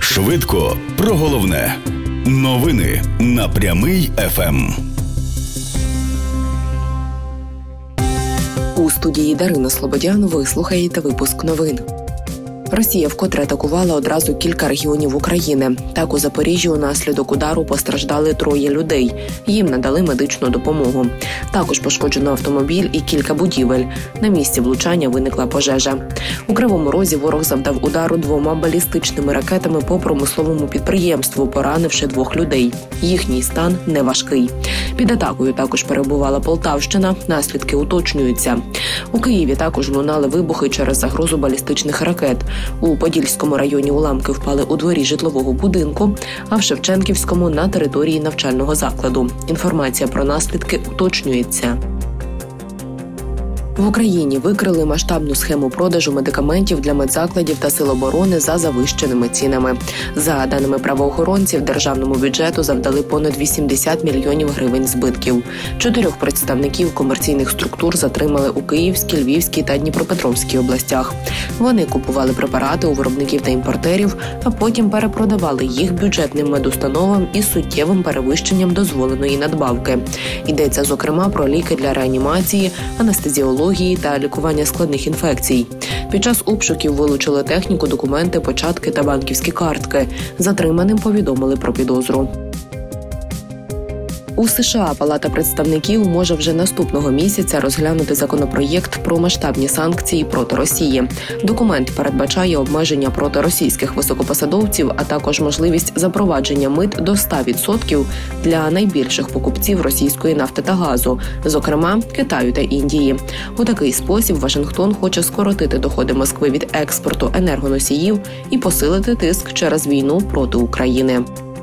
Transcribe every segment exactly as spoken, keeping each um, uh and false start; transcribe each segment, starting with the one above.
Швидко про головне. Новини на Прямий еф ем. У студії Дарина Слободян ви слухаєте випуск новин. Росія вкотре атакувала одразу кілька регіонів України. Так, у Запоріжжі унаслідок удару постраждали троє людей. Їм надали медичну допомогу. Також пошкоджено автомобіль і кілька будівель. На місці влучання виникла пожежа. У Кривому Розі ворог завдав удару двома балістичними ракетами по промисловому підприємству, поранивши двох людей. Їхній стан неважкий. Під атакою також перебувала Полтавщина. Наслідки уточнюються. У Києві також лунали вибухи через загрозу балістичних ракет. У Подільському районі уламки впали у дворі житлового будинку, а в Шевченківському – на території навчального закладу. Інформація про наслідки уточнюється. В Україні викрили масштабну схему продажу медикаментів для медзакладів та сил оборони за завищеними цінами. За даними правоохоронців, державному бюджету завдали понад вісімдесят мільйонів гривень збитків. Чотирьох представників комерційних структур затримали у Київській, Львівській та Дніпропетровській областях. Вони купували препарати у виробників та імпортерів, а потім перепродавали їх бюджетним медустановам із суттєвим перевищенням дозволеної надбавки. Йдеться, зокрема, про ліки для реанімації, анестезіології та лікування складних інфекцій. Під час обшуків вилучили техніку, документи, початки та банківські картки. Затриманим повідомили про підозру. У США Палата представників може вже наступного місяця розглянути законопроєкт про масштабні санкції проти Росії. Документ передбачає обмеження проти російських високопосадовців, а також можливість запровадження мит до ста відсотків для найбільших покупців російської нафти та газу, зокрема Китаю та Індії. У такий спосіб Вашингтон хоче скоротити доходи Москви від експорту енергоносіїв і посилити тиск через війну проти України.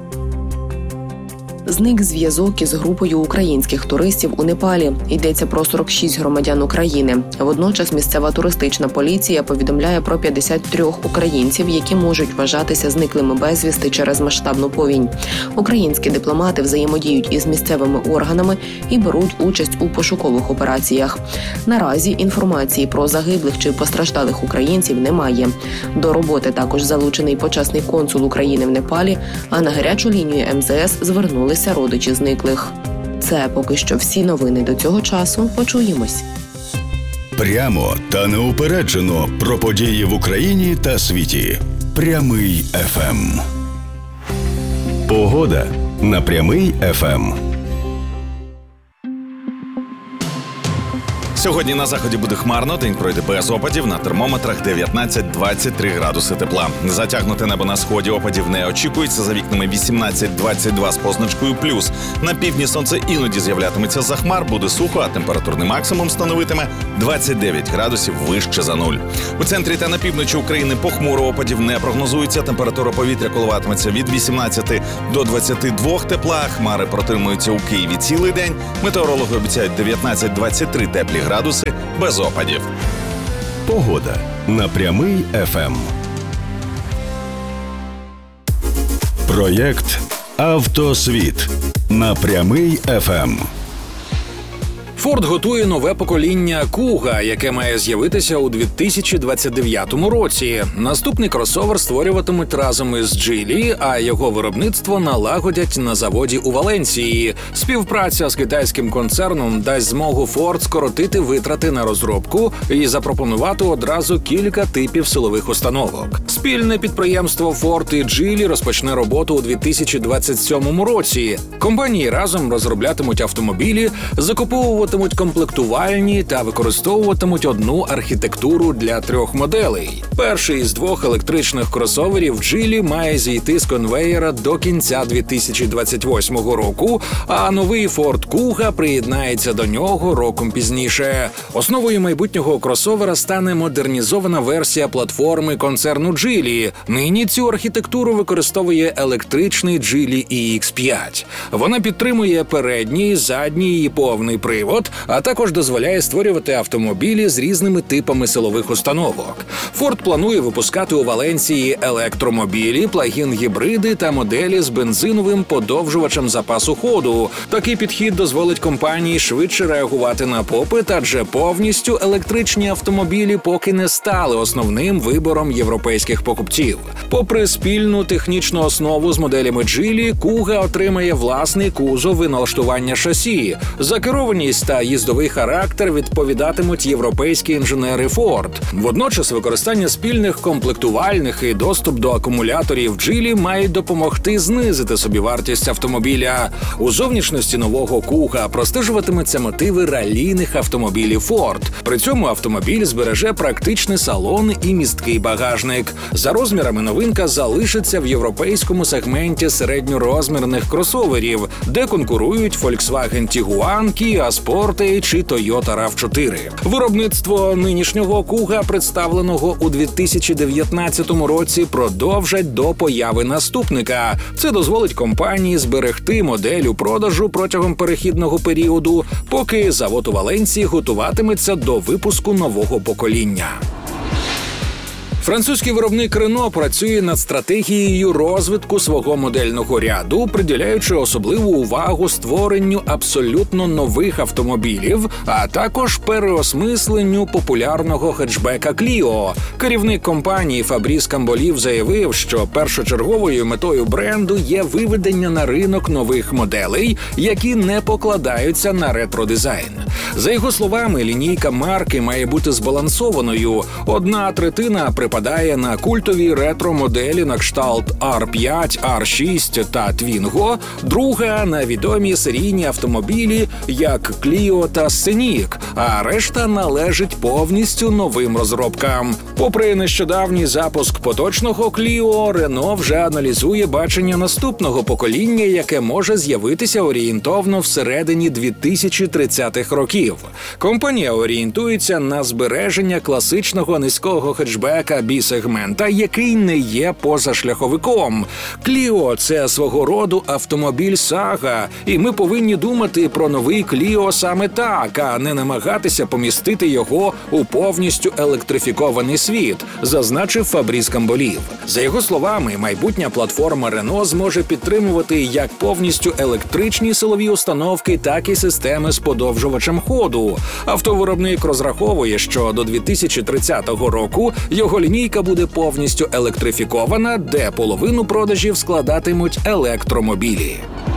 Зник зв'язок із групою українських туристів у Непалі. Йдеться про сорок шість громадян України. Водночас місцева туристична поліція повідомляє про п'ятдесят три українців, які можуть вважатися зниклими безвісти через масштабну повінь. Українські дипломати взаємодіють із місцевими органами і беруть участь у пошукових операціях. Наразі інформації про загиблих чи постраждалих українців немає. До роботи також залучений почесний консул України в Непалі, а на гарячу лінію ем зе ес звернулися родичі зниклих. Це поки що всі новини до цього часу. Почуємось. Прямо та неупереджено про події в Україні та світі. Прямий еф ем. Погода на Прямий еф ем. Сьогодні на заході буде хмарно, день пройде без опадів, на термометрах дев'ятнадцять - двадцять три градуси тепла. Затягнуте небо на сході, опадів не очікується, за вікнами вісімнадцять - двадцять два з позначкою плюс. На півдні сонце іноді з'являтиметься за хмар, буде сухо, а температурний максимум становитиме двадцять дев'ять градусів вище за нуль. У центрі та на півночі України похмуро, опадів не прогнозується, температура повітря коливатиметься від вісімнадцяти до двадцяти двох тепла, хмари протримуються у Києві цілий день, метеорологи обіцяють дев'ятнадцять - двадцять три теплі градуси без опадів. Погода на Прямий еф ем. Проєкт «Автосвіт» на Прямий еф ем. Форд готує нове покоління Куга, яке має з'явитися у дві тисячі двадцять дев'ятому році. Наступний кросовер створюватимуть разом із Джілі, а його виробництво налагодять на заводі у Валенсії. Співпраця з китайським концерном дасть змогу Форд скоротити витрати на розробку і запропонувати одразу кілька типів силових установок. Спільне підприємство Форд і Джілі розпочне роботу у дві тисячі двадцять сьомому році. Компанії разом розроблятимуть автомобілі, закуповувати комплектувальні та використовуватимуть одну архітектуру для трьох моделей. Перший із двох електричних кросоверів Джілі має зійти з конвеєра до кінця дві тисячі двадцять восьмого року, а новий Ford Kuga приєднається до нього роком пізніше. Основою майбутнього кросовера стане модернізована версія платформи концерну Джілі. Нині цю архітектуру використовує електричний Джілі і ікс п'ять. Вона підтримує передній, задній і повний привод, завод, а також дозволяє створювати автомобілі з різними типами силових установок. Ford планує випускати у Валенсії електромобілі, плагін-гібриди та моделі з бензиновим подовжувачем запасу ходу. Такий підхід дозволить компанії швидше реагувати на попит, адже повністю електричні автомобілі поки не стали основним вибором європейських покупців. Попри спільну технічну основу з моделями Geely, Kuga отримає власний кузов і налаштування шасі. За керованість та їздовий характер відповідатимуть європейські інженери Ford. Водночас використання спільних комплектувальних і доступ до акумуляторів Geely мають допомогти знизити собівартість автомобіля. У зовнішності нового Kuga простежуватимуться мотиви ралійних автомобілів Ford. При цьому автомобіль збереже практичний салон і місткий багажник. За розмірами новинка залишиться в європейському сегменті середньорозмірних кросоверів, де конкурують Volkswagen Tiguan, Kia Sportage чи Toyota рав чотири. Виробництво нинішнього Kuga, представленого у дві тисячі дев'ятнадцятому році, продовжать до появи наступника. Це дозволить компанії зберегти модель у продажу протягом перехідного періоду, поки завод у Валенсії готуватиметься до випуску нового покоління. Французький виробник Renault працює над стратегією розвитку свого модельного ряду, приділяючи особливу увагу створенню абсолютно нових автомобілів, а також переосмисленню популярного хетчбека Clio. Керівник компанії Фабріс Камболів заявив, що першочерговою метою бренду є виведення на ринок нових моделей, які не покладаються на ретро-дизайн. За його словами, лінійка марки має бути збалансованою. Одна третина припадає на культові ретро-моделі на кшталт ар п'ять, ар шість та Twingo, друга – на відомі серійні автомобілі, як Clio та Scenic, а решта належить повністю новим розробкам. Попри нещодавній запуск поточного Clio, Renault вже аналізує бачення наступного покоління, яке може з'явитися орієнтовно всередині дві тисячі тридцятих років. Компанія орієнтується на збереження класичного низького хетчбека бі-сегмента, який не є позашляховиком. Clio – це свого роду автомобіль сага, і ми повинні думати про новий Clio саме так, а не намагатися помістити його у повністю електрифікований світ, зазначив Фабріс Камболів. За його словами, майбутня платформа Renault зможе підтримувати як повністю електричні силові установки, так і системи з подовжувачем ходу. Автовиробник розраховує, що до дві тисячі тридцятого року його лінійка буде повністю електрифікована, де половину продажів складатимуть електромобілі.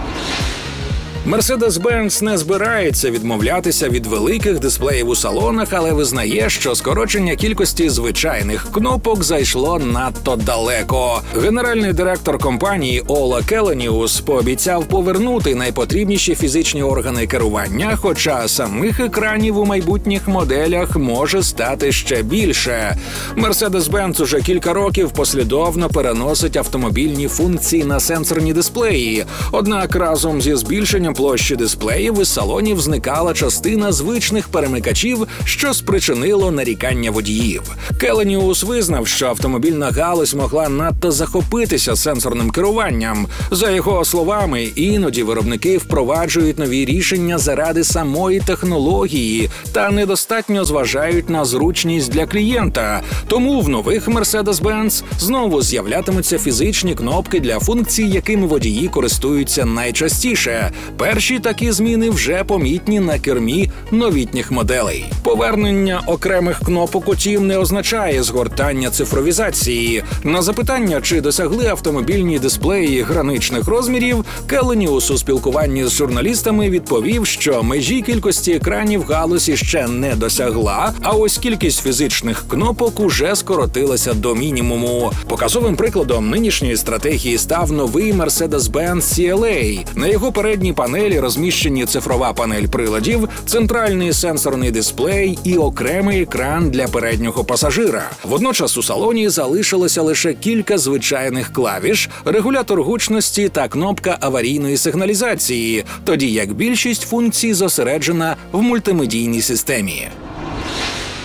Mercedes-Benz не збирається відмовлятися від великих дисплеїв у салонах, але визнає, що скорочення кількості звичайних кнопок зайшло надто далеко. Генеральний директор компанії Ола Келленіус пообіцяв повернути найпотрібніші фізичні органи керування, хоча самих екранів у майбутніх моделях може стати ще більше. Mercedes-Benz уже кілька років послідовно переносить автомобільні функції на сенсорні дисплеї. Однак разом зі збільшенням площі дисплеїв із салонів зникала частина звичних перемикачів, що спричинило нарікання водіїв. Келленіус визнав, що автомобільна галузь могла надто захопитися сенсорним керуванням. За його словами, іноді виробники впроваджують нові рішення заради самої технології та недостатньо зважають на зручність для клієнта. Тому в нових Mercedes-Benz знову з'являтимуться фізичні кнопки для функцій, якими водії користуються найчастіше. Перші такі зміни вже помітні на кермі новітніх моделей. Повернення окремих кнопок, утім, не означає згортання цифровізації. На запитання, чи досягли автомобільні дисплеї граничних розмірів, Келленіус у спілкуванні з журналістами відповів, що межі кількості екранів галузі ще не досягла, а ось кількість фізичних кнопок уже скоротилася до мінімуму. Показовим прикладом нинішньої стратегії став новий Mercedes-Benz сі ел ей. На його передній панелі розміщені цифрова панель приладів, центральний сенсорний дисплей і окремий екран для переднього пасажира. Водночас у салоні залишилося лише кілька звичайних клавіш, регулятор гучності та кнопка аварійної сигналізації, тоді як більшість функцій зосереджена в мультимедійній системі.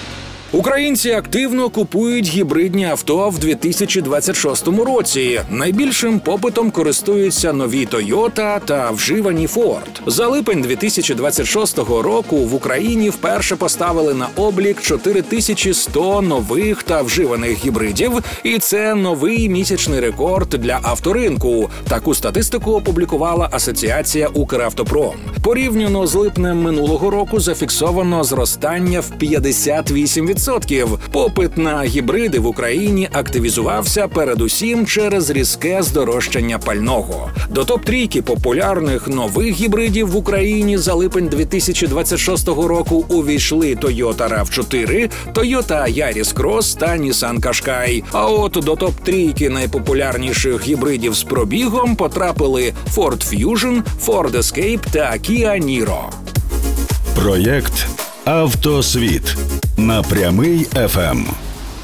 Українці активно купують гібридні авто в дві тисячі двадцять шостому році. Найбільшим попитом користуються нові Toyota та вживані Ford. За липень дві тисячі двадцять шостого року в Україні вперше поставили на облік чотири тисячі сто нових та вживаних гібридів, і це новий місячний рекорд для авторинку. Таку статистику опублікувала Асоціація «Укравтопром». Порівняно з липнем минулого року зафіксовано зростання в п'ятдесят вісім відсотків. Попит на гібриди в Україні активізувався передусім через різке здорожчання пального. До топ-трійки популярних нових гібридів в Україні за липень дві тисячі двадцять шостого року увійшли Toyota рав чотири, Toyota Yaris Cross та Nissan Qashqai. А от до топ-трійки найпопулярніших гібридів з пробігом потрапили Ford Fusion, Ford Escape та Kia Niro. Проєкт «Автосвіт» на Прямий еф ем.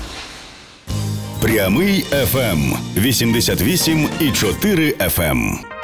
Прямий еф ем вісімдесят вісім і чотири еф ем.